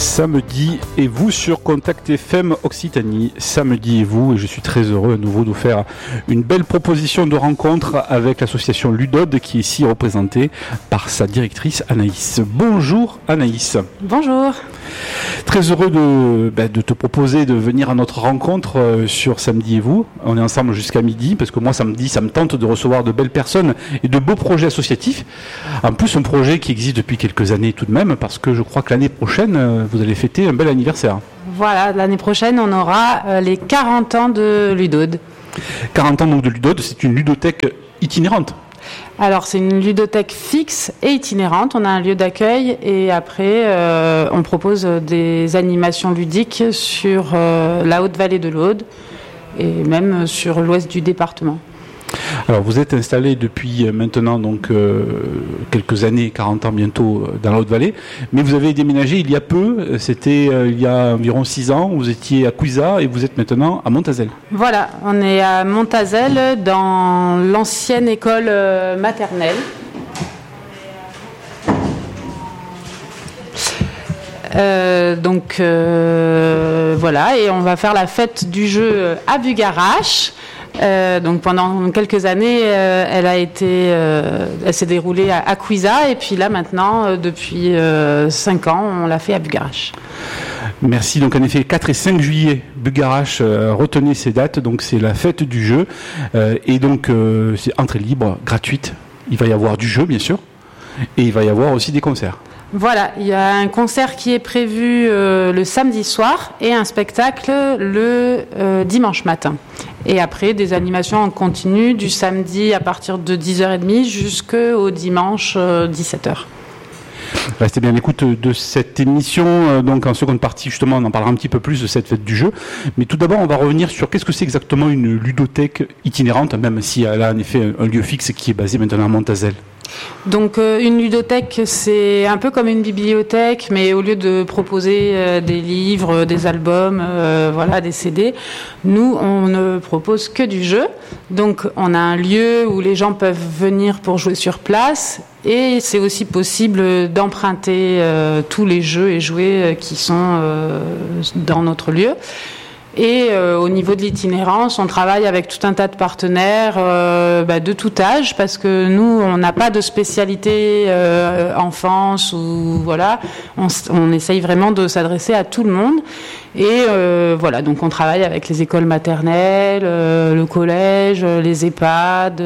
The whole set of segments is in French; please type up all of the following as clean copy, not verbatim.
Samedi et vous sur Contact FM Occitanie. Samedi et vous, et je suis très heureux à nouveau de vous faire une belle proposition de rencontre avec l'association Ludode qui est ici représentée par sa directrice Anaïs. Bonjour Anaïs. Bonjour. Très heureux de te proposer de venir à notre rencontre sur Samedi et vous. On est ensemble jusqu'à midi parce que moi samedi ça me tente de recevoir de belles personnes et de beaux projets associatifs. En plus un projet qui existe depuis quelques années tout de même parce que je crois que l'année prochaine vous allez fêter un bel anniversaire. Voilà, l'année prochaine on aura les 40 ans de Ludode. 40 ans donc de Ludode, c'est une ludothèque itinérante. Alors c'est une ludothèque fixe et itinérante, on a un lieu d'accueil et après on propose des animations ludiques sur la Haute-Vallée de l'Aude et même sur l'ouest du département. Alors vous êtes installé depuis maintenant donc quelques années, 40 ans bientôt dans la Haute-Vallée, mais vous avez déménagé il y a peu, c'était il y a environ 6 ans, vous étiez à Cuisa et vous êtes maintenant à Montazel. Voilà, on est à Montazel dans l'ancienne école maternelle. Voilà, et on va faire la fête du jeu à Bugarache. Donc pendant quelques années, elle s'est déroulée à Cuisa et puis là maintenant, depuis 5 ans, on l'a fait à Bugarache. Merci. Donc en effet, 4 et 5 juillet, Bugarache, retenez ces dates. Donc c'est la fête du jeu et donc c'est entrée libre, gratuite. Il va y avoir du jeu bien sûr et il va y avoir aussi des concerts. Voilà, il y a un concert qui est prévu le samedi soir et un spectacle le dimanche matin. Et après, des animations en continu du samedi à partir de 10h30 jusqu'au dimanche 17h. Restez bien à l'écoute de cette émission. Donc en seconde partie, justement, on en parlera un petit peu plus de cette fête du jeu. Mais tout d'abord, on va revenir sur qu'est-ce que c'est exactement une ludothèque itinérante, même si elle a en effet un lieu fixe qui est basé maintenant à Montazel. Donc une ludothèque, c'est un peu comme une bibliothèque, mais au lieu de proposer des livres, des albums, des CD, nous on ne propose que du jeu. Donc on a un lieu où les gens peuvent venir pour jouer sur place et c'est aussi possible d'emprunter tous les jeux et jouets qui sont dans notre lieu. Et au niveau de l'itinérance, on travaille avec tout un tas de partenaires de tout âge parce que nous, on n'a pas de spécialité enfance ou voilà. On essaye vraiment de s'adresser à tout le monde. Et donc on travaille avec les écoles maternelles, le collège, les EHPAD.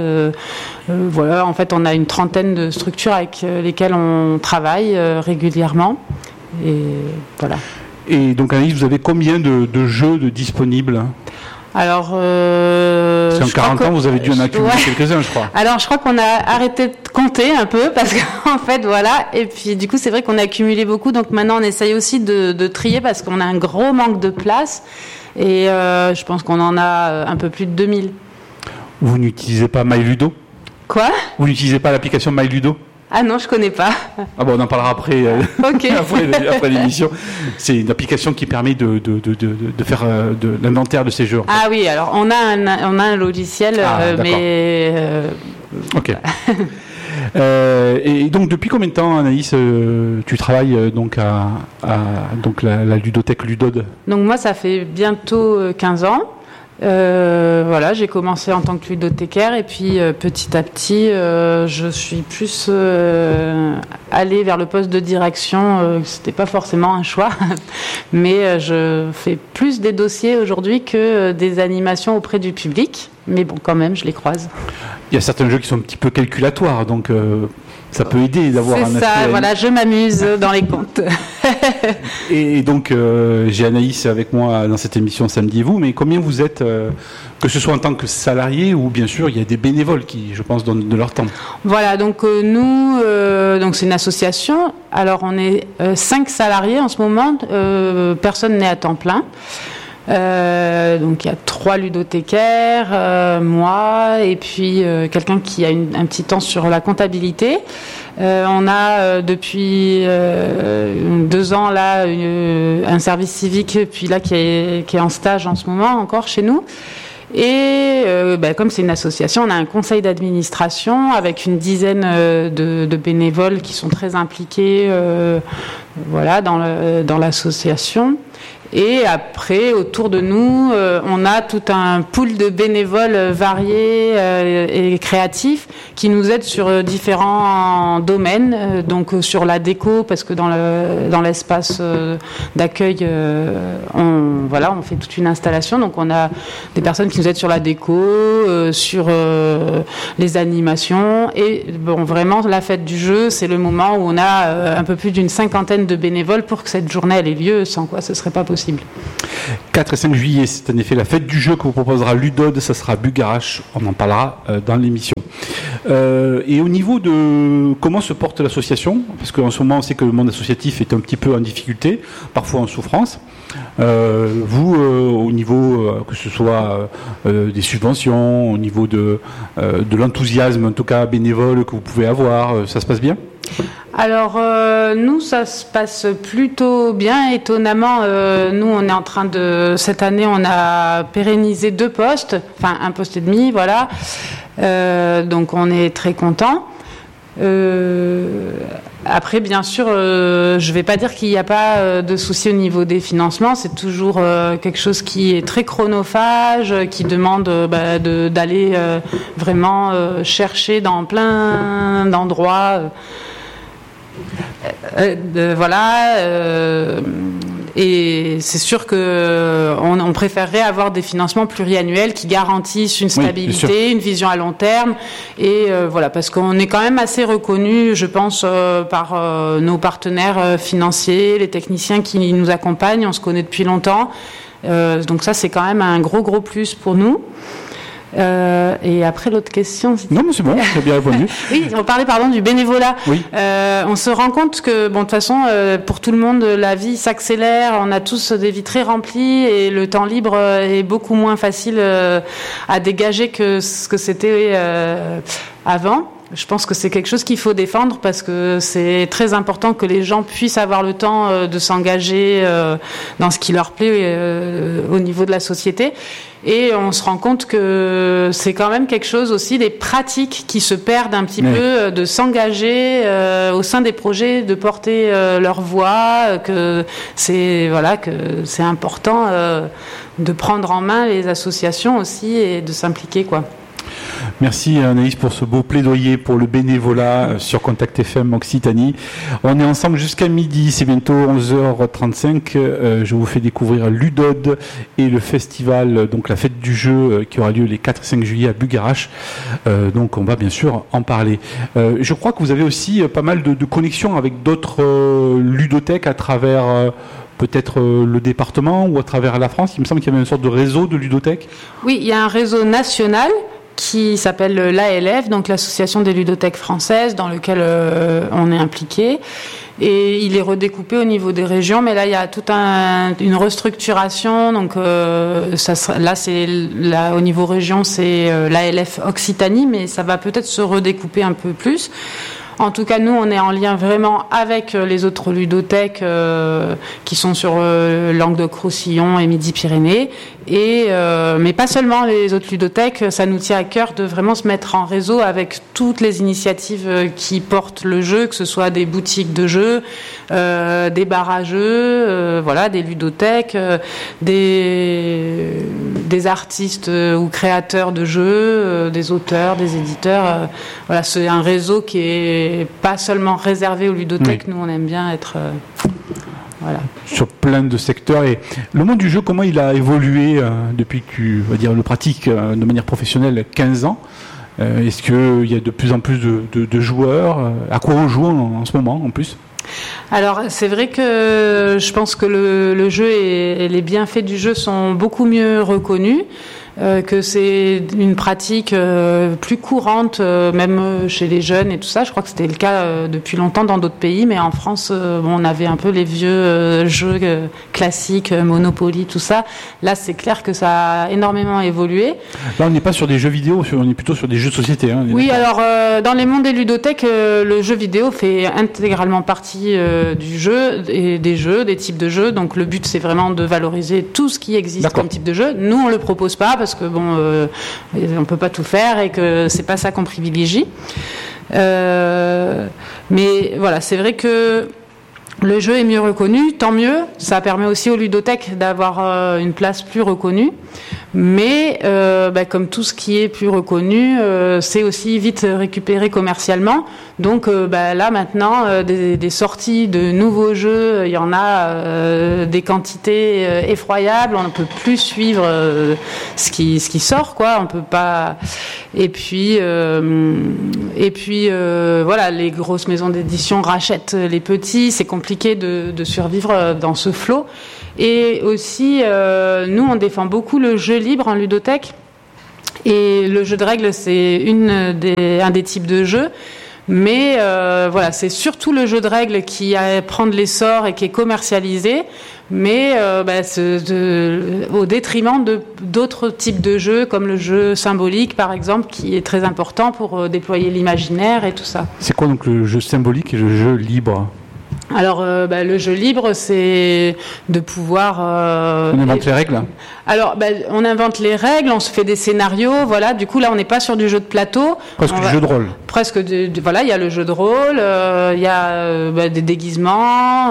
En fait, on a une trentaine de structures avec lesquelles on travaille régulièrement. Et voilà. Et donc Anaïs, vous avez combien de jeux disponibles ? Alors, parce qu'en 40 ans, vous avez dû en accumuler quelques-uns, je crois. Alors, je crois qu'on a arrêté de compter un peu, parce qu'en fait, voilà. Et puis, du coup, c'est vrai qu'on a accumulé beaucoup. Donc, maintenant, on essaye aussi de trier, parce qu'on a un gros manque de place. Et je pense qu'on en a un peu plus de 2000. Vous n'utilisez pas MyLudo ? Quoi ? Vous n'utilisez pas l'application MyLudo ? Ah non, je connais pas. Ah bon, on en parlera après, okay. après l'émission. C'est une application qui permet de faire l'inventaire de ces jeux. En fait. Ah oui, alors on a un logiciel, mais... Ok. Et donc, depuis combien de temps, Anaïs, tu travailles donc à la ludothèque Ludode ? Donc moi, ça fait bientôt 15 ans. J'ai commencé en tant que ludothécaire et puis petit à petit je suis plus allée vers le poste de direction. C'était pas forcément un choix, mais je fais plus des dossiers aujourd'hui que des animations auprès du public. Mais bon, quand même, je les croise. Il y a certains jeux qui sont un petit peu calculatoires, donc ça peut aider d'avoir un aspect... C'est ça, voilà, je m'amuse dans les comptes. Et donc, j'ai Anaïs avec moi dans cette émission Samedi et vous, mais combien vous êtes, que ce soit en tant que salarié ou bien sûr, il y a des bénévoles qui, je pense, donnent de leur temps. Voilà, donc nous, c'est une association. Alors, on est 5 salariés en ce moment, personne n'est à temps plein. Donc il y a 3 ludothécaires, moi et puis quelqu'un qui a un petit temps sur la comptabilité. On a depuis 2 ans là un service civique puis là qui est en stage en ce moment encore chez nous. Et comme c'est une association, on a un conseil d'administration avec une dizaine de bénévoles qui sont très impliqués voilà, dans l'association. Et après, autour de nous, on a tout un pool de bénévoles variés et créatifs qui nous aident sur différents domaines. Donc sur la déco, parce que dans l'espace d'accueil, on fait toute une installation. Donc on a des personnes qui nous aident sur la déco, sur les animations. Et bon, vraiment, la fête du jeu, c'est le moment où on a un peu plus d'une 50aine de bénévoles pour que cette journée ait lieu, sans quoi ce ne serait pas possible. 4 et 5 juillet, c'est en effet la fête du jeu que vous proposera Ludode, ça sera Bugarache, on en parlera dans l'émission. Et au niveau de comment se porte l'association, parce qu'en ce moment on sait que le monde associatif est un petit peu en difficulté, parfois en souffrance, vous, au niveau que ce soit des subventions, au niveau de l'enthousiasme en tout cas bénévole que vous pouvez avoir, ça se passe bien ? Alors, nous, ça se passe plutôt bien. Étonnamment, nous, on est en train cette année, on a pérennisé 2 postes, enfin 1 poste et demi, voilà. Donc, on est très contents. Après, bien sûr, je vais pas dire qu'il n'y a pas de souci au niveau des financements. C'est toujours quelque chose qui est très chronophage, qui demande d'aller vraiment chercher dans plein d'endroits. Et c'est sûr que on préférerait avoir des financements pluriannuels qui garantissent une stabilité, une vision à long terme, et parce qu'on est quand même assez reconnu, je pense, par nos partenaires financiers, les techniciens qui nous accompagnent. On se connaît depuis longtemps, donc ça c'est quand même un gros plus pour nous. Et après l'autre question. Non, mais c'est bon, j'ai bien répondu. Oui, on parlait du bénévolat. Oui. On se rend compte que, de toute façon, pour tout le monde, la vie s'accélère. On a tous des vies très remplies et le temps libre est beaucoup moins facile à dégager que ce que c'était avant. Je pense que c'est quelque chose qu'il faut défendre parce que c'est très important que les gens puissent avoir le temps de s'engager dans ce qui leur plaît au niveau de la société. Et on se rend compte que c'est quand même quelque chose aussi, des pratiques qui se perdent un petit peu, de s'engager au sein des projets, de porter leur voix, que c'est important de prendre en main les associations aussi et de s'impliquer, quoi. Merci Anaïs pour ce beau plaidoyer pour le bénévolat sur Contact FM Occitanie. On est ensemble jusqu'à midi, c'est bientôt 11h35. Je vous fais découvrir Ludode et le festival, donc la fête du jeu qui aura lieu les 4 et 5 juillet à Bugarache. Donc on va bien sûr en parler. Je crois que vous avez aussi pas mal de connexions avec d'autres ludothèques à travers peut-être le département ou à travers la France. Il me semble qu'il y avait une sorte de réseau de ludothèques. Oui, il y a un réseau national qui s'appelle l'ALF, donc l'Association des ludothèques françaises, dans lequel on est impliqué. Et il est redécoupé au niveau des régions, mais là il y a toute une restructuration. Donc au niveau région, c'est l'ALF Occitanie, mais ça va peut-être se redécouper un peu plus. En tout cas, nous, on est en lien vraiment avec les autres ludothèques qui sont sur Languedoc-Roussillon et Midi-Pyrénées. Mais pas seulement les autres ludothèques, ça nous tient à cœur de vraiment se mettre en réseau avec toutes les initiatives qui portent le jeu, que ce soit des boutiques de jeux, des bars à jeux, des ludothèques, des artistes ou créateurs de jeux, des auteurs, des éditeurs. C'est un réseau qui est pas seulement réservé aux ludothèques. Oui. Nous, on aime bien être sur plein de secteurs. Et le monde du jeu, comment il a évolué depuis que tu le pratiques de manière professionnelle 15 ans? Est-ce qu'il y a de plus en plus de joueurs? À quoi on joue en ce moment en plus? Alors, c'est vrai que je pense que le jeu et les bienfaits du jeu sont beaucoup mieux reconnus. Que c'est une pratique plus courante, même chez les jeunes et tout ça. Je crois que c'était le cas depuis longtemps dans d'autres pays, mais en France, on avait un peu les vieux jeux classiques, Monopoly, tout ça. Là, c'est clair que ça a énormément évolué. Là, on n'est pas sur des jeux vidéo, on est plutôt sur des jeux de société. Oui, alors, dans les mondes des ludothèques, le jeu vidéo fait intégralement partie du jeu et des types de jeux. Donc, le but, c'est vraiment de valoriser tout ce qui existe comme type de jeu. Nous, on le propose pas parce que on peut pas tout faire et que c'est pas ça qu'on privilégie. Mais c'est vrai que Le jeu est mieux reconnu, tant mieux. Ça permet aussi aux ludothèques d'avoir une place plus reconnue. Mais comme tout ce qui est plus reconnu, c'est aussi vite récupéré commercialement. Donc là maintenant, des sorties de nouveaux jeux, il y en a des quantités effroyables. On ne peut plus suivre ce qui sort, quoi. On peut pas. Et puis voilà, les grosses maisons d'édition rachètent les petits. C'est compliqué de survivre dans ce flot. Et aussi, nous, on défend beaucoup le jeu libre en ludothèque. Et le jeu de règles, c'est un des types de jeux. Mais voilà, c'est surtout le jeu de règles qui prend de l'essor et qui est commercialisé, mais au détriment d'autres types de jeux, comme le jeu symbolique, par exemple, qui est très important pour déployer l'imaginaire et tout ça. C'est quoi donc le jeu symbolique et le jeu libre ? Alors, le jeu libre, c'est de pouvoir... on invente les règles ? Alors, on invente les règles, on se fait des scénarios, voilà. Du coup, là, on n'est pas sur du jeu de plateau. Presque du jeu de rôle. Presque, voilà, il y a le jeu de rôle, il y a des déguisements,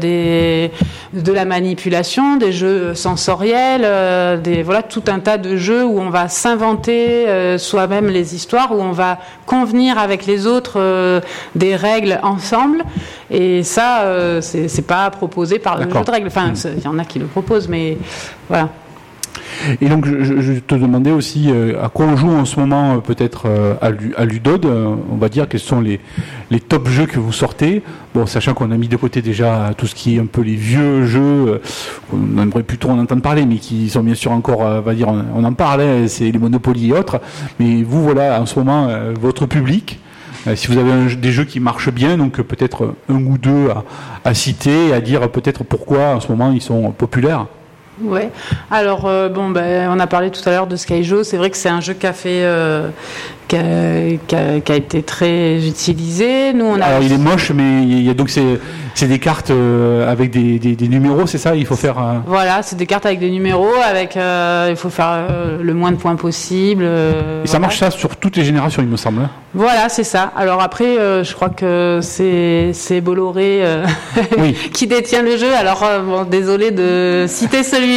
de la manipulation, des jeux sensoriels, voilà, tout un tas de jeux où on va s'inventer soi-même les histoires, où on va convenir avec les autres des règles ensemble. Et ça, c'est pas proposé par le jeu de règles. Enfin, il y en a qui le proposent, mais voilà. Et donc, je te demandais aussi à quoi on joue en ce moment, peut-être à Ludode. On va dire quels sont les top jeux que vous sortez. Bon, sachant qu'on a mis de côté déjà tout ce qui est un peu les vieux jeux, on aimerait plutôt en entendre parler, mais qui sont bien sûr encore, on va dire, on en parle, c'est les Monopoly et autres. Mais vous, voilà, en ce moment, votre public. Si vous avez des jeux qui marchent bien, donc peut-être un ou deux à citer, à dire peut-être pourquoi en ce moment ils sont populaires. Ouais. Alors on a parlé tout à l'heure de Skyjo. C'est vrai que c'est un jeu qui a fait, qui a été très utilisé. Nous, alors il est moche, mais il y a donc c'est des cartes avec des numéros, c'est ça ? Il faut faire. Voilà, c'est des cartes avec des numéros, il faut faire le moins de points possible. Et ça marche ça sur toutes les générations, il me semble. Voilà, c'est ça. Alors après, je crois que c'est Bolloré oui. qui détient le jeu. Alors désolé de citer celui-là.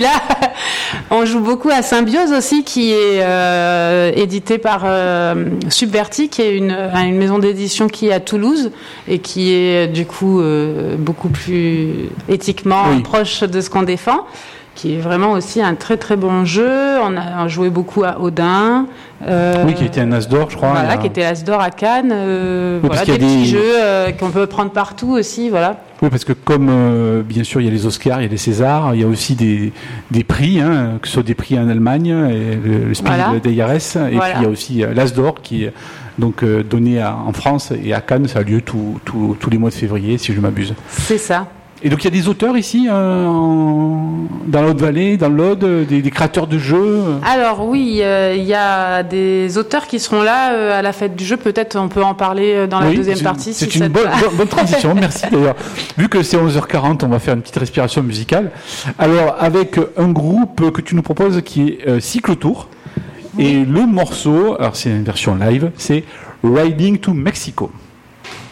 On joue beaucoup à Symbiose aussi, qui est édité par Subverti, qui est une maison d'édition qui est à Toulouse et qui est du coup beaucoup plus éthiquement proche de ce qu'on défend, qui est vraiment aussi un très très bon jeu. On a joué beaucoup à Odin. Qui était un As d'or, je crois. Voilà, qui était l'As d'or à Cannes. Voilà, des petits jeux qu'on peut prendre partout aussi, voilà. Oui, parce que comme bien sûr il y a les Oscars, il y a les Césars, il y a aussi des prix, que ce soit des prix en Allemagne, et le Spiel des Jahres, et puis il y a aussi l'As d'or qui est donc donné en France et à Cannes, ça a lieu tous les mois de février, si je ne m'abuse. C'est ça. Et donc il y a des auteurs ici dans la Haute-Vallée, dans l'Aude, des créateurs de jeux. Alors oui, il y a des auteurs qui seront là à la fête du jeu. Peut-être on peut en parler dans la deuxième partie. C'est une bonne transition, merci d'ailleurs. Vu que c'est 11h40, on va faire une petite respiration musicale. Alors avec un groupe que tu nous proposes qui est Cyclotour. Et le morceau, alors c'est une version live, c'est Riding to Mexico.